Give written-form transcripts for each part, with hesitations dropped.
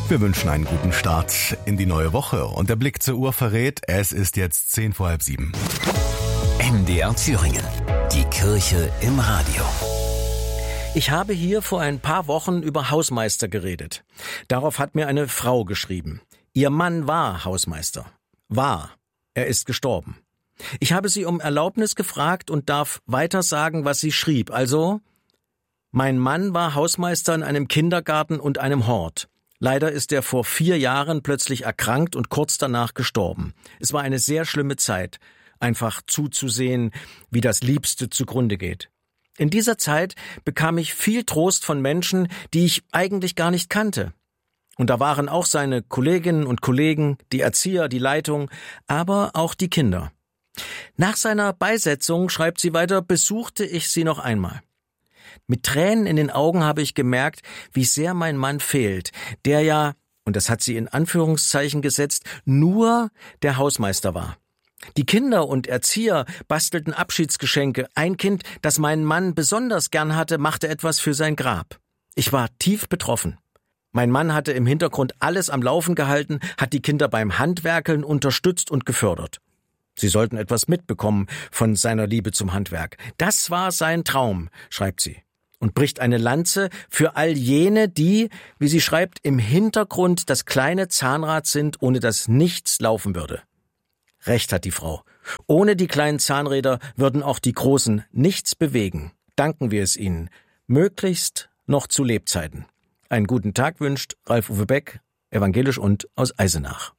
Wir wünschen einen guten Start in die neue Woche und der Blick zur Uhr verrät, es ist jetzt 7:10. MDR Thüringen. Die Kirche im Radio. Ich habe hier vor ein paar Wochen über Hausmeister geredet. Darauf hat mir eine Frau geschrieben. Ihr Mann war Hausmeister. War. Er ist gestorben. Ich habe sie um Erlaubnis gefragt und darf weiter sagen, was sie schrieb. Also, mein Mann war Hausmeister in einem Kindergarten und einem Hort. Leider ist er vor 4 Jahren plötzlich erkrankt und kurz danach gestorben. Es war eine sehr schlimme Zeit, einfach zuzusehen, wie das Liebste zugrunde geht. In dieser Zeit bekam ich viel Trost von Menschen, die ich eigentlich gar nicht kannte. Und da waren auch seine Kolleginnen und Kollegen, die Erzieher, die Leitung, aber auch die Kinder. Nach seiner Beisetzung, schreibt sie weiter, besuchte ich sie noch einmal. Mit Tränen in den Augen habe ich gemerkt, wie sehr mein Mann fehlt, der ja, und das hat sie in Anführungszeichen gesetzt, nur der Hausmeister war. Die Kinder und Erzieher bastelten Abschiedsgeschenke. Ein Kind, das meinen Mann besonders gern hatte, machte etwas für sein Grab. Ich war tief betroffen. Mein Mann hatte im Hintergrund alles am Laufen gehalten, hat die Kinder beim Handwerkeln unterstützt und gefördert. Sie sollten etwas mitbekommen von seiner Liebe zum Handwerk. Das war sein Traum, schreibt sie. Und bricht eine Lanze für all jene, die, wie sie schreibt, im Hintergrund das kleine Zahnrad sind, ohne das nichts laufen würde. Recht hat die Frau. Ohne die kleinen Zahnräder würden auch die großen nichts bewegen. Danken wir es ihnen. Möglichst noch zu Lebzeiten. Einen guten Tag wünscht Ralf-Uwe Beck, evangelisch und aus Eisenach.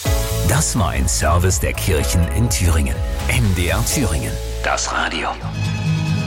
Das war ein Service der Kirchen in Thüringen. MDR Thüringen. Das Radio.